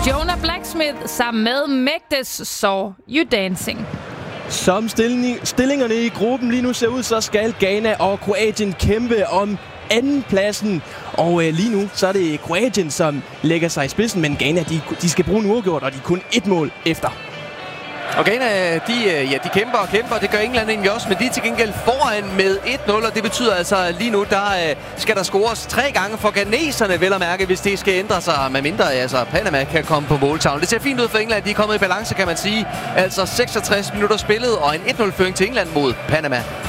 Jonah Blacksmith sammen med Megdes Saw You Dancing. Som stillingerne i gruppen lige nu ser ud, så skal Ghana og Kroatien kæmpe om andenpladsen. Og lige nu, så er det Kroatien, som lægger sig i spidsen, men Ghana, de skal bruge en uafgjort, og de er kun 1 mål efter. Og Ghana, de kæmper og kæmper, det gør England egentlig også, men de er til gengæld foran med 1-0, og det betyder altså lige nu, der skal der scores 3 gange for ghaneserne, vel at mærke, hvis det skal ændre sig, medmindre Panama kan komme på måltavlen. Det ser fint ud for England, de er kommet i balance, kan man sige. Altså 66 minutter spillet, og en 1-0-føring til England mod Panama.